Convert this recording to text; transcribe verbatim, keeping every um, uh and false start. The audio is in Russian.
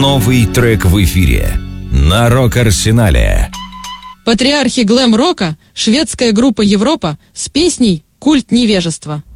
Новый трек в эфире на Рок-Арсенале. Патриархи глэм-рока, шведская группа «Европа» с песней «Культ невежества».